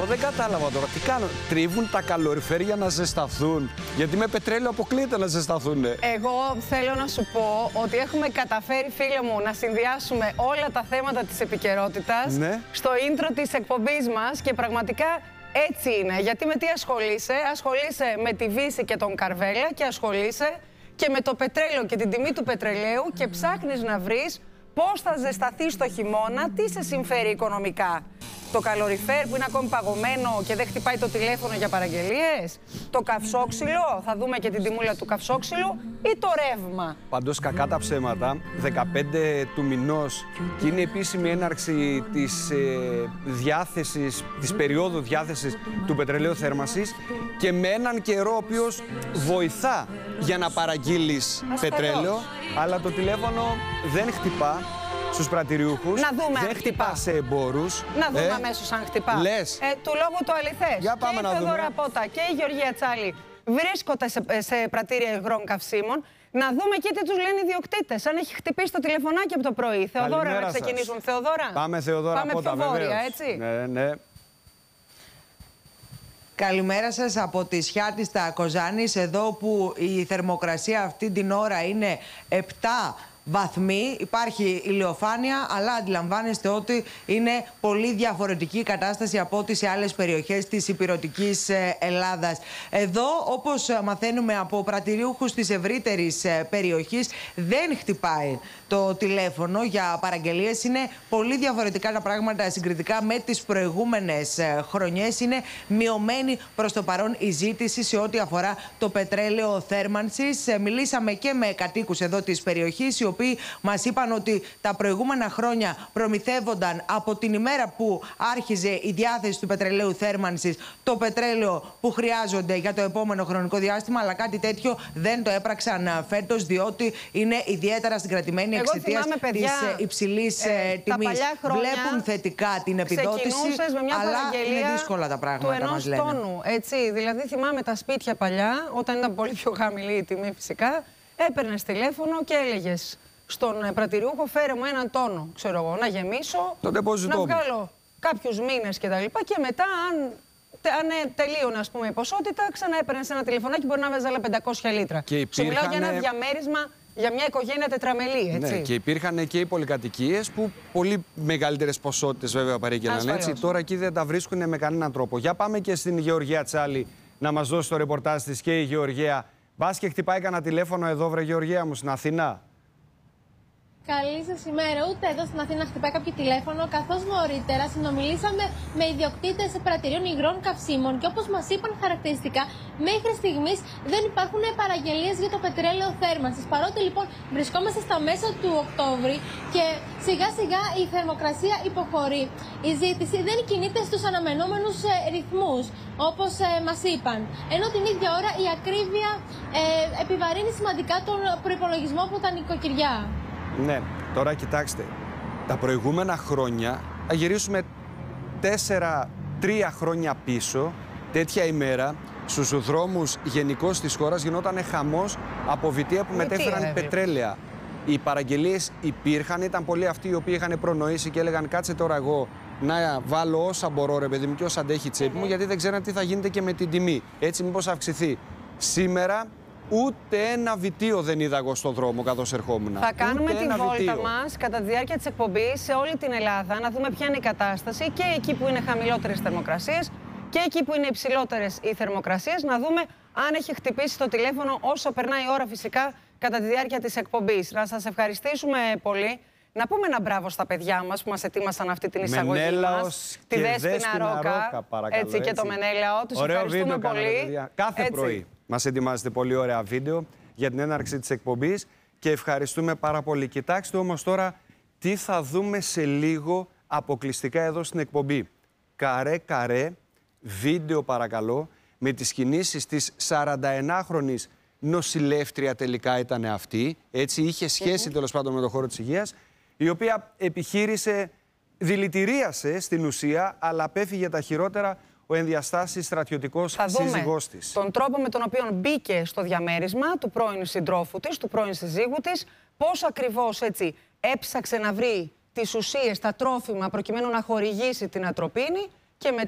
δεν κατάλαβα τώρα. Τι κάνουν, τρίβουν τα καλοριφέρ για να ζεσταθούν? Γιατί με πετρέλαιο αποκλείεται να ζεσταθούν. Εγώ θέλω να σου πω ότι έχουμε καταφέρει, φίλε μου, να συνδυάσουμε όλα τα θέματα της επικαιρότητας στο intro της εκπομπής μας και πραγματικά έτσι είναι. Γιατί με τι ασχολείσαι? Ασχολείσαι με τη Βύση και τον Καρβέλα και ασχολείσαι και με το πετρέλαιο και την τιμή του πετρελαίου και ψάχνεις να βρεις πώς θα ζεσταθείς το χειμώνα, τι σε συμφέρει οικονομικά. Το καλοριφέρ που είναι ακόμη παγωμένο και δεν χτυπάει το τηλέφωνο για παραγγελίες. Το καυσόξυλο, θα δούμε και την τιμούλα του καυσόξυλου, ή το ρεύμα. Πάντως κακά τα ψέματα, 15 του μηνός και είναι επίσημη έναρξη της διάθεσης, της περίοδου διάθεσης του πετρελαίου θέρμανσης και με έναν καιρό ο οποίος βοηθά για να παραγγείλεις πετρέλαιο, αλλά το τηλέφωνο δεν χτυπά στους πρατηριούχους, να δούμε δεν χτυπά σε εμπόρους. Να δούμε αμέσως αν χτυπά. Λες. Του λόγου το αληθές. Για πάμε να δούμε. Και η Θεοδώρα Πότα και η Γεωργία Τσάλη βρίσκονται σε πρατήρια υγρών καυσίμων. Να δούμε και τι τους λένε οι ιδιοκτήτες. Αν έχει χτυπήσει το τηλεφωνάκι από το πρωί. Θεοδώρα, να ξεκινήσουν. Θεοδώρα. Πάμε, Θεοδώρα Πότα, πιο βόρεια, έτσι. Ναι. Καλημέρα σας από τη Σιάτη στα Κοζάνης, εδώ που η θερμοκρασία αυτή την ώρα είναι 7 βαθμοί, υπάρχει ηλιοφάνεια, αλλά αντιλαμβάνεστε ότι είναι πολύ διαφορετική η κατάσταση από ό,τι σε άλλες περιοχές της ηπειρωτικής Ελλάδας. Εδώ, όπως μαθαίνουμε από πρατηριούχους της ευρύτερης περιοχής, δεν χτυπάει το τηλέφωνο για παραγγελίες. Είναι πολύ διαφορετικά τα πράγματα συγκριτικά με τις προηγούμενες χρονιές. Είναι μειωμένη προς το παρόν η ζήτηση σε ό,τι αφορά το πετρέλαιο θέρμανσης. Μιλήσαμε και με κατοίκους εδώ της περιοχής, οι οποίοι μας είπαν ότι τα προηγούμενα χρόνια προμηθεύονταν από την ημέρα που άρχιζε η διάθεση του πετρελαίου θέρμανσης το πετρέλαιο που χρειάζονται για το επόμενο χρονικό διάστημα, αλλά κάτι τέτοιο δεν το έπραξαν φέτος, διότι είναι ιδιαίτερα συγκρατημένοι εξαιτίας της υψηλής τιμής. Βλέπουν θετικά την επιδότηση, αλλά είναι δύσκολα τα πράγματα, μας λένε. Τόνου, έτσι. Δηλαδή θυμάμαι τα σπίτια παλιά, όταν ήταν πολύ πιο χαμηλή η τιμή φυσικά, έπαιρνες τηλέφωνο και έλεγες στον πρατηριούχο, φέρε μου έναν τόνο, ξέρω εγώ, να γεμίσω, να βγάλω κάποιους μήνες κτλ. Και μετά, αν τελείωνε, ας πούμε, η ποσότητα, ξανά έπαιρνες ένα τηλεφωνάκι, μπορεί να βάζει άλλα 500 λίτρα. Σου μιλάω για ένα διαμέρισμα για μια οικογένεια τετραμελή, έτσι. Ναι, και υπήρχαν και οι πολυκατοικίες που πολύ μεγαλύτερες ποσότητες βέβαια παρήγγελαν, έτσι. Τώρα εκεί δεν τα βρίσκουν με κανέναν τρόπο. Για πάμε και στην Γεωργία Τσάλη να μας δώσει το ρεπορτάζ της και η Γεωργία. Μπας και χτυπάει κανένα τηλέφωνο εδώ, βρε Γεωργία μου, στην Αθηνά? Καλή σας ημέρα. Ούτε εδώ στην Αθήνα χτυπάει κάποιο τηλέφωνο, καθώς νωρίτερα συνομιλήσαμε με ιδιοκτήτες πρατηρίων υγρών καυσίμων και όπως μας είπαν χαρακτηριστικά, μέχρι στιγμής δεν υπάρχουν παραγγελίες για το πετρέλαιο θέρμανσης. Παρότι λοιπόν βρισκόμαστε στα μέσα του Οκτώβρη και σιγά σιγά η θερμοκρασία υποχωρεί, η ζήτηση δεν κινείται στους αναμενόμενους ρυθμούς, όπως μας είπαν. Ενώ την ίδια ώρα η ακρίβεια επιβαρύνει σημαντικά τον προϋπολογισμό από τα νοικοκυριά. Ναι, τώρα κοιτάξτε, τα προηγούμενα χρόνια, θα γυρίσουμε 3 χρόνια πίσω, τέτοια ημέρα, στους δρόμους γενικώς της χώρας γινόταν χαμός από βιτία που μετέφεραν πετρέλαια. Οι παραγγελίες υπήρχαν, ήταν πολλοί αυτοί οι οποίοι είχαν προνοήσει και έλεγαν κάτσε τώρα εγώ να βάλω όσα μπορώ ρε παιδί μου και όσα αντέχει η τσέπη μου, γιατί δεν ξέραν τι θα γίνεται και με την τιμή. Έτσι μήπως αυξηθεί. Σήμερα ούτε ένα βιτίο δεν είδα εγώ στον δρόμο καθώς ερχόμουν. Θα κάνουμε τη βόλτα μας κατά τη διάρκεια της εκπομπής σε όλη την Ελλάδα, να δούμε ποια είναι η κατάσταση και εκεί που είναι χαμηλότερες θερμοκρασίες και εκεί που είναι υψηλότερες οι θερμοκρασίες, να δούμε αν έχει χτυπήσει το τηλέφωνο όσο περνάει η ώρα φυσικά κατά τη διάρκεια της εκπομπής. Να σας ευχαριστήσουμε πολύ. Να πούμε ένα μπράβο στα παιδιά μας που μας ετοίμασαν αυτή την εισαγωγή μας. Τη Δέσποινα Ρόκα, έτσι, και το Μενέλαο. Τους ευχαριστούμε πολύ. Κάθε πρωί μας ετοιμάζετε πολύ ωραία βίντεο για την έναρξη της εκπομπής και ευχαριστούμε πάρα πολύ. Κοιτάξτε όμως τώρα τι θα δούμε σε λίγο αποκλειστικά εδώ στην εκπομπή. Καρέ-καρέ, βίντεο παρακαλώ, με τις κινήσεις της 41χρονης νοσηλεύτρια τελικά ήταν αυτή. Έτσι είχε σχέση τέλος πάντων με το χώρο της υγείας, η οποία επιχείρησε, δηλητηρίασε στην ουσία, αλλά απέφυγε τα χειρότερα ο ενδιαστάσης στρατιωτικός σύζυγός της. Τον τρόπο με τον οποίο μπήκε στο διαμέρισμα του πρώην συντρόφου της, του πρώην συζύγου της, πώς ακριβώς έτσι έψαξε να βρει τις ουσίες, τα τρόφιμα, προκειμένου να χορηγήσει την ατροπίνη και μετά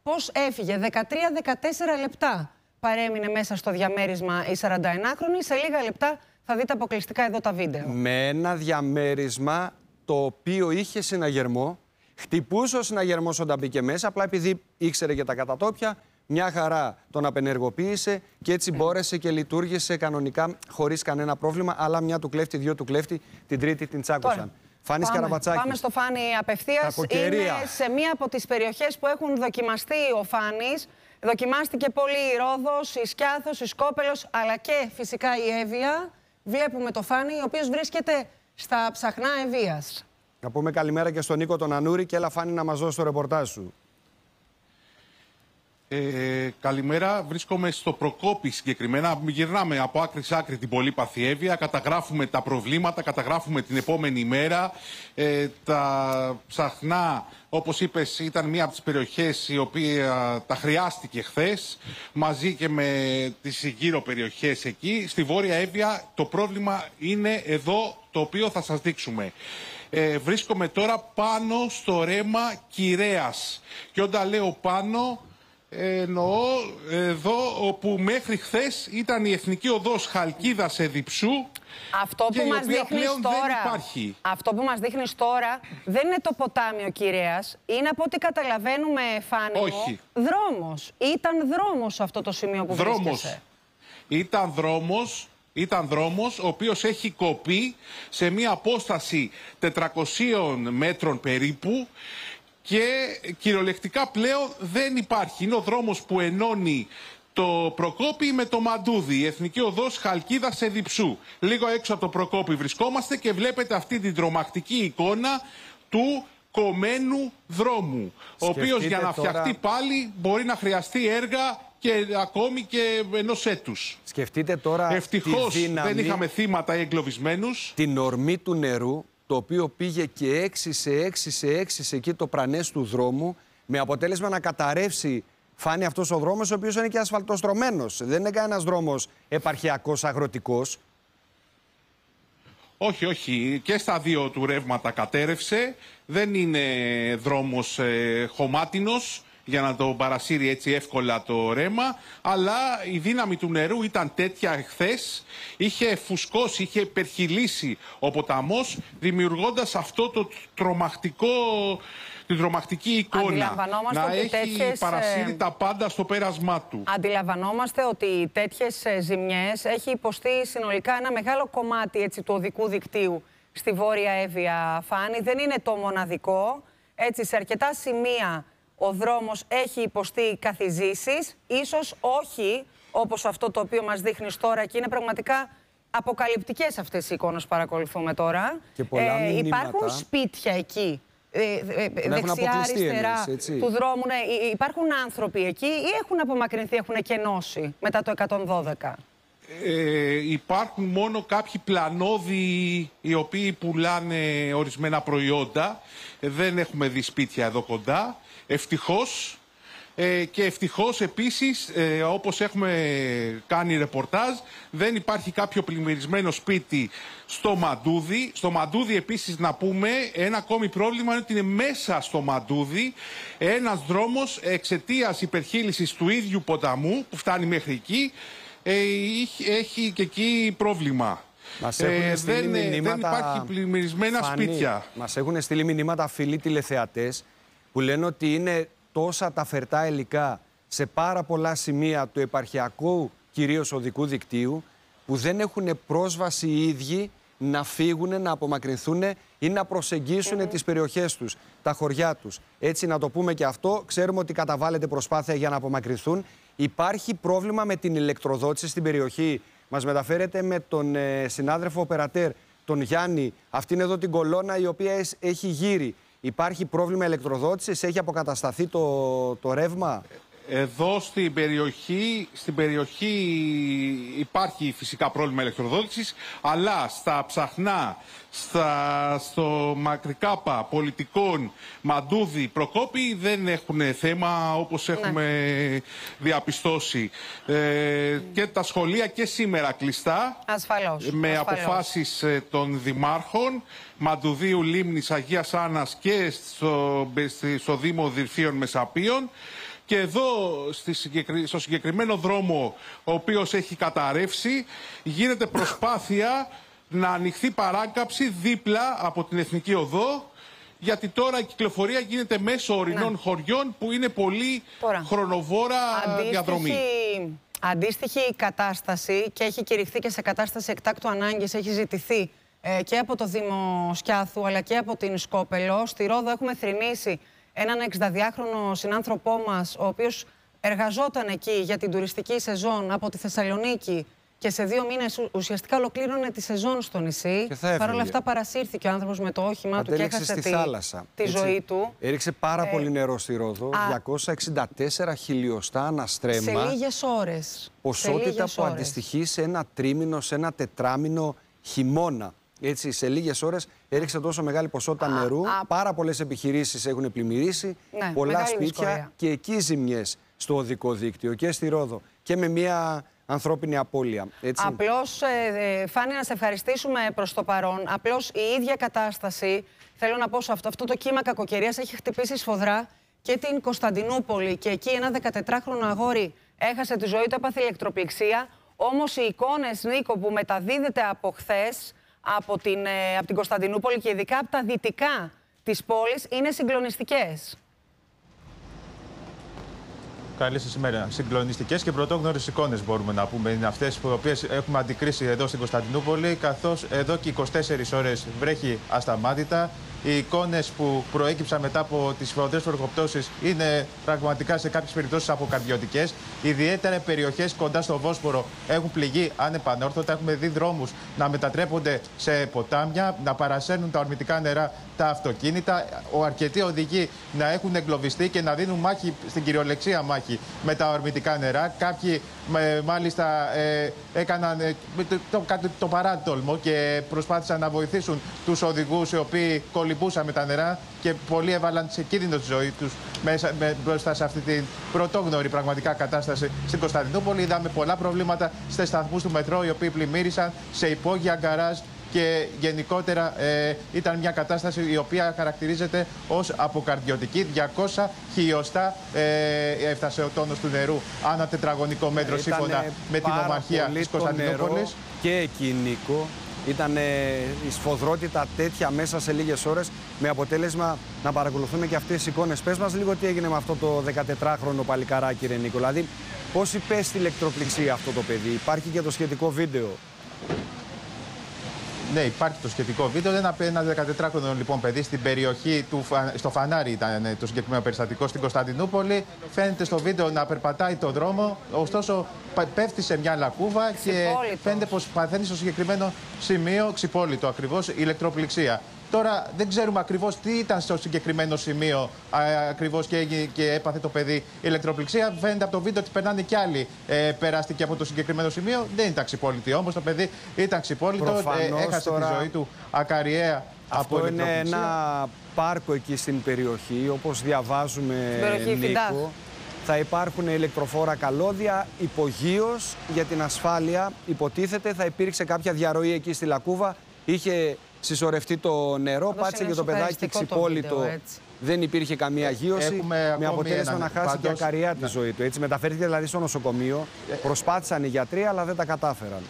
πώς έφυγε. 13-14 λεπτά παρέμεινε μέσα στο διαμέρισμα η 41χρονη. Σε λίγα λεπτά θα δείτε αποκλειστικά εδώ τα βίντεο. Με ένα διαμέρισμα το οποίο είχε συναγερμό. Χτυπούσε ο συναγερμός όταν μπήκε μέσα, απλά επειδή ήξερε για τα κατατόπια, μια χαρά τον απενεργοποίησε και έτσι μπόρεσε και λειτουργήσε κανονικά χωρίς κανένα πρόβλημα. Αλλά μια του κλέφτη, δύο του κλέφτη, την τρίτη την τσάκωσαν. Φάνης Καραμπατσάκης. Πάμε στο Φάνη απευθείας. Είναι σε μία από τις περιοχές που έχουν δοκιμαστεί ο Φάνης. Δοκιμάστηκε πολύ η Ρόδος, η Σκιάθος, η Σκόπελος, αλλά και φυσικά η Εύβοια. Βλέπουμε το Φάνη, ο οποίος βρίσκεται στα ψαχνά Ευβοίας. Να πούμε καλημέρα και στον Νίκο τον Ανούρη και έλα Φάνη να μας δώσει το ρεπορτάζ σου. Καλημέρα, βρίσκομαι στο Προκόπη συγκεκριμένα. Γυρνάμε από άκρη σε άκρη την πολύπαθη Εύβοια, καταγράφουμε τα προβλήματα, καταγράφουμε την επόμενη ημέρα. Τα ψαχνά, όπως είπες, ήταν μία από τις περιοχές η οποία τα χρειάστηκε χθες, μαζί και με τις γύρω περιοχές εκεί. Στη Βόρεια Εύβοια το πρόβλημα είναι εδώ, το οποίο θα σας δείξουμε. Βρίσκομαι τώρα πάνω στο ρέμα Κυρέας. Και όταν λέω πάνω, εννοώ εδώ όπου μέχρι χθες ήταν η Εθνική Οδός Χαλκίδας Εδιψού. Αυτό που μας δείχνεις τώρα, αυτό που μας δείχνεις τώρα δεν είναι το ποτάμιο Κυρέας. Είναι από ό,τι καταλαβαίνουμε, Φάνη, όχι, δρόμος. Ήταν δρόμος αυτό το σημείο που βρίσκεσαι. Ήταν δρόμος ο οποίος έχει κοπεί σε μία απόσταση 400 μέτρων περίπου και κυριολεκτικά πλέον δεν υπάρχει. Είναι ο δρόμος που ενώνει το Προκόπη με το Μαντούδι, η Εθνική Οδός Χαλκίδας Εδιψού. Λίγο έξω από το Προκόπη βρισκόμαστε και βλέπετε αυτή την τρομακτική εικόνα του κομμένου δρόμου, ο οποίος για να φτιαχτεί πάλι μπορεί να χρειαστεί έργα και ακόμη και ενός έτους. Σκεφτείτε τώρα. Ευτυχώς δεν είχαμε θύματα ή εγκλωβισμένους. Την ορμή του νερού, το οποίο πήγε και 6 σε 6 σε 6 σε εκεί το πρανές του δρόμου, με αποτέλεσμα να καταρρεύσει, Φάνη, αυτός ο δρόμος, ο οποίος είναι και ασφαλτοστρωμένος. Δεν είναι κανένας δρόμος επαρχιακός, αγροτικός. Όχι, όχι. Και στα δύο του ρεύματα κατέρευσε. Δεν είναι δρόμος χωμάτινος για να το παρασύρει έτσι εύκολα το ρέμα, αλλά η δύναμη του νερού ήταν τέτοια εχθές, είχε φουσκώσει, είχε υπερχειλήσει ο ποταμός, δημιουργώντας αυτό το την τρομακτική εικόνα. Να έχει παρασύρει τα πάντα στο πέρασμά του. Αντιλαμβανόμαστε ότι τέτοιες ζημιές έχει υποστεί συνολικά ένα μεγάλο κομμάτι έτσι, του οδικού δικτύου στη Βόρεια Εύβοια, Φάνη. Δεν είναι το μοναδικό. Έτσι, σε αρκετά σημεία ο δρόμος έχει υποστεί καθιζήσεις, ίσως όχι όπως αυτό το οποίο μας δείχνεις τώρα, και είναι πραγματικά αποκαλυπτικές αυτές οι εικόνες που παρακολουθούμε τώρα. Και πολλά μηνύματα. Υπάρχουν σπίτια εκεί, δεξιά, αριστερά του δρόμου, ναι, υπάρχουν άνθρωποι εκεί ή έχουν απομακρυνθεί, έχουν κενώσει μετά το 112? Υπάρχουν μόνο κάποιοι πλανόδιοι οι οποίοι πουλάνε ορισμένα προϊόντα. Δεν έχουμε δει σπίτια εδώ κοντά. Ευτυχώς. Και ευτυχώς επίσης, όπως έχουμε κάνει ρεπορτάζ, δεν υπάρχει κάποιο πλημμυρισμένο σπίτι στο Μαντούδι. Στο Μαντούδι επίσης να πούμε, ένα ακόμη πρόβλημα είναι ότι είναι μέσα στο Μαντούδι ένας δρόμος εξαιτίας υπερχείλησης του ίδιου ποταμού που φτάνει μέχρι εκεί. Έχει και εκεί πρόβλημα. Δεν υπάρχει πλημμυρισμένα σπίτια. Μας έχουν στείλει μηνύματα φίλοι τηλεθεατές που λένε ότι είναι τόσα τα φερτά υλικά σε πάρα πολλά σημεία του επαρχιακού κυρίως οδικού δικτύου που δεν έχουν πρόσβαση οι ίδιοι να φύγουν, να απομακρυνθούν ή να προσεγγίσουν τις περιοχές τους, τα χωριά τους. Έτσι, να το πούμε και αυτό, ξέρουμε ότι καταβάλλεται προσπάθεια για να απομακρυνθούν. Υπάρχει πρόβλημα με την ηλεκτροδότηση στην περιοχή. Μας μεταφέρεται με τον συνάδελφο οπερατέρ, τον Γιάννη. Αυτή είναι εδώ την κολόνα η οποία έχει γύρει. Υπάρχει πρόβλημα ηλεκτροδότησης, έχει αποκατασταθεί το ρεύμα? Εδώ στην περιοχή υπάρχει φυσικά πρόβλημα ηλεκτροδότησης, αλλά στα ψαχνά, στο Μακρικάπα, Πολιτικών, Μαντούδι, Προκόπη δεν έχουν θέμα όπως έχουμε διαπιστώσει. Και τα σχολεία και σήμερα κλειστά. Ασφαλώς. Με αποφάσεις των δημάρχων Μαντουδίου, Λίμνης, Αγίας Άννας και στο Δήμο Δυρφίων Μεσαπίων. Και εδώ στο συγκεκριμένο δρόμο, ο οποίος έχει καταρρεύσει, γίνεται προσπάθεια να ανοιχθεί παράκαψη δίπλα από την Εθνική Οδό, γιατί τώρα η κυκλοφορία γίνεται μέσω ορεινών χωριών που είναι πολύ χρονοβόρα διαδρομή. Αντίστοιχη κατάσταση, και έχει κηρυχθεί και σε κατάσταση εκτάκτου ανάγκης, έχει ζητηθεί και από το Δήμο Σκιάθου αλλά και από την Σκόπελο. Στη Ρόδο έχουμε θρηνήσει έναν 62χρονο συνάνθρωπό μας, ο οποίος εργαζόταν εκεί για την τουριστική σεζόν από τη Θεσσαλονίκη και σε 2 μήνες ουσιαστικά ολοκλήρωνε τη σεζόν στο νησί. Παρ' όλα αυτά παρασύρθηκε ο άνθρωπος με το όχημά του και έχασε τη ζωή του. Έριξε πάρα πολύ νερό στη Ρόδο, 264 χιλιοστά αναστρέμμα. Σε λίγες ώρες. Ποσότητα που αντιστοιχεί σε ένα τρίμηνο, σε ένα τετράμηνο χειμώνα. Έτσι, σε λίγες ώρες έριξε τόσο μεγάλη ποσότητα νερού. Πάρα πολλές επιχειρήσεις έχουν πλημμυρίσει, πολλά σπίτια και εκεί ζημιές στο οδικό δίκτυο και στη Ρόδο και με μια ανθρώπινη απώλεια. Έτσι. Απλώς, Φάνη, να σε ευχαριστήσουμε προς το παρόν. Απλώς η ίδια κατάσταση, θέλω να πω σε αυτό το κύμα κακοκαιρίας έχει χτυπήσει σφοδρά και την Κωνσταντινούπολη. Και εκεί ένα 14χρονο αγόρι έχασε τη ζωή του, έπαθε ηλεκτροπληξία. Όμως οι εικόνες, Νίκο, που μεταδίδεται από χθες από την Κωνσταντινούπολη και ειδικά από τα δυτικά της πόλης είναι συγκλονιστικές. Καλή σας ημέρα. Συγκλονιστικές και πρωτόγνωρες εικόνες μπορούμε να πούμε. Είναι αυτές που έχουμε αντικρίσει εδώ στην Κωνσταντινούπολη, καθώς εδώ και 24 ώρες βρέχει ασταμάτητα. Οι εικόνες που προέκυψαν μετά από τις σφοδρές βροχοπτώσεις είναι πραγματικά σε κάποιες περιπτώσεις αποκαρδιωτικές. Ιδιαίτερα περιοχές κοντά στο Βόσπορο έχουν πληγεί ανεπανόρθωτα. Έχουμε δει δρόμους να μετατρέπονται σε ποτάμια, να παρασέρνουν τα ορμητικά νερά τα αυτοκίνητα. Αρκετοί οδηγοί να έχουν εγκλωβιστεί και να δίνουν μάχη, στην κυριολεξία μάχη, με τα ορμητικά νερά. Κάποιοι μάλιστα έκαναν το παράτολμο και προσπάθησαν να βοηθήσουν τους οδηγούς οι οποίοι κολυμπούσαν με τα νερά και πολλοί έβαλαν σε κίνδυνο τη ζωή τους μπροστά σε αυτή την πρωτόγνωρη πραγματικά κατάσταση στην Κωνσταντινούπολη. Είδαμε πολλά προβλήματα σε σταθμούς του μετρό, οι οποίοι πλημμύρισαν, σε υπόγεια γκαράζ. Και γενικότερα ήταν μια κατάσταση η οποία χαρακτηρίζεται ως αποκαρδιωτική. 200 χιλιοστά έφτασε ο τόνος του νερού ανά τετραγωνικό μέτρο σύμφωνα με την Ομαρχία της Κωνσταντινούπολης. Και εκεί, Νίκο, ήταν η σφοδρότητα τέτοια μέσα σε λίγες ώρες, με αποτέλεσμα να παρακολουθούμε και αυτές τις εικόνες. Πες μας λίγο τι έγινε με αυτό το 14χρονο παλικαράκι, ρε Νίκο. Δηλαδή, πώς υπέστη ηλεκτροπληξία αυτό το παιδί? Υπάρχει και το σχετικό βίντεο. Ναι, υπάρχει το σχετικό βίντεο. Ένα 14χρονο λοιπόν παιδί στην περιοχή στο Φανάρι ήταν το συγκεκριμένο περιστατικό στην Κωνσταντινούπολη. Φαίνεται στο βίντεο να περπατάει το δρόμο, ωστόσο πέφτει σε μια λακκούβα και φαίνεται πως παθαίνει στο συγκεκριμένο σημείο, ξυπόλυτο ακριβώς, ηλεκτροπληξία. Τώρα δεν ξέρουμε ακριβώς τι ήταν στο συγκεκριμένο σημείο ακριβώς και έπαθε το παιδί ηλεκτροπληξία. Φαίνεται από το βίντεο ότι περνάνε κι άλλοι. Περάστηκε από το συγκεκριμένο σημείο. Δεν ήταν ξυπόλυτη όμως. Το παιδί ήταν ξυπόλυτο. Έχασε τη ζωή του ακαριέα από ηλεκτροπληξία. Είναι ένα πάρκο εκεί στην περιοχή, όπως διαβάζουμε, Νίκο. Θα υπάρχουν ηλεκτροφόρα καλώδια, υπογείως για την ασφάλεια. Υποτίθεται θα υπήρξε κάποια διαρροή εκεί στη λακκούβα. Είχε συσσωρευτεί το νερό, πάτησε και το παιδάκι ξυπόλυτο. Δεν υπήρχε καμία αγίωση, με αποτέλεσμα να χάσει και ακαριέα τη ζωή του. Έτσι, μεταφέρθηκε δηλαδή στο νοσοκομείο. Προσπάθησαν οι γιατροί, αλλά δεν τα κατάφεραν.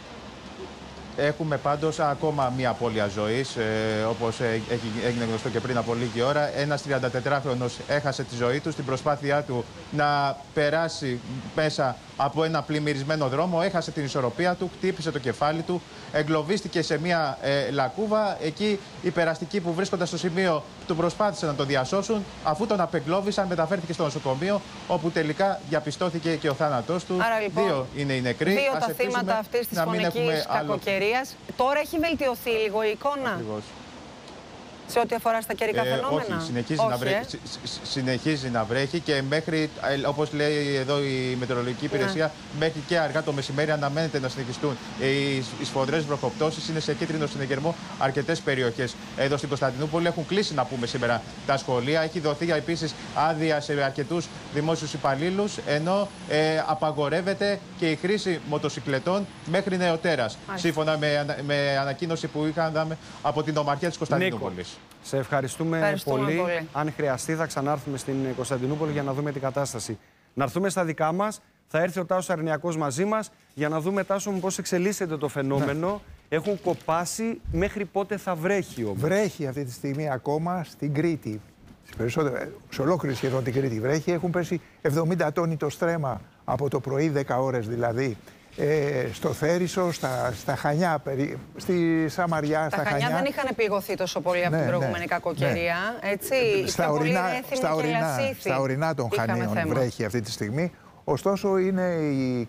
Έχουμε πάντως ακόμα μία απώλεια ζωής, όπως έγινε γνωστό και πριν από λίγη ώρα. Ένας 34χρονος έχασε τη ζωή του στην προσπάθειά του να περάσει μέσα από ένα πλημμυρισμένο δρόμο. Έχασε την ισορροπία του, χτύπησε το κεφάλι του, εγκλωβίστηκε σε μία λακκούβα. Εκεί οι περαστικοί που βρίσκονταν στο σημείο του προσπάθησαν να τον διασώσουν. Αφού τον απεγκλώβησαν, μεταφέρθηκε στο νοσοκομείο, όπου τελικά διαπιστώθηκε και ο θάνατός του. Άρα, λοιπόν, 2 είναι οι νεκροί. 2 τα θύματα αυτής της φωνικής κακοκαιρίας. Τώρα έχει βελτιωθεί λίγο η εικόνα. Ακριβώς. Σε ό,τι αφορά στα καιρικά φαινόμενα. Όχι, συνεχίζει να βρέχει και μέχρι, όπως λέει εδώ η μετεωρολογική υπηρεσία, μέχρι και αργά το μεσημέρι αναμένεται να συνεχιστούν. Οι σφοδρές βροχοπτώσεις είναι σε κίτρινο συνεγερμό αρκετές περιοχές. Εδώ στην Κωνσταντινούπολη έχουν κλείσει, να πούμε σήμερα, τα σχολεία. Έχει δοθεί επίσης άδεια σε αρκετούς δημόσιους υπαλλήλους, ενώ απαγορεύεται και η χρήση μοτοσυκλετών μέχρι νεοτέρας. Σύμφωνα με ανακοίνωση που είχαμε από την Ομαρχία της Κωνσταντινούπολης. σας. Σε ευχαριστούμε πολύ. Αν χρειαστεί θα ξανάρθουμε στην Κωνσταντινούπολη για να δούμε την κατάσταση. Να έρθουμε στα δικά μας. Θα έρθει ο Τάσος Αρνιακός μαζί μας για να δούμε, Τάσο μου, πώς εξελίσσεται το φαινόμενο. Ναι. Έχουν κοπάσει. Μέχρι πότε θα βρέχει όμως? Βρέχει αυτή τη στιγμή ακόμα στην Κρήτη. Σε ολόκληρη σχεδόν την Κρήτη βρέχει. Έχουν πέσει 70 τόνοι το στρέμμα από το πρωί, 10 ώρες δηλαδή. Στο Θέρισο, στα Χανιά, στη Σαμαριά, στα Χανιά. Δεν είχαν επιγωθεί τόσο πολύ από την προηγούμενη κακοκαιρία. Έτσι, στα ορεινά των Χανίων βρέχει αυτή τη στιγμή. Ωστόσο, είναι η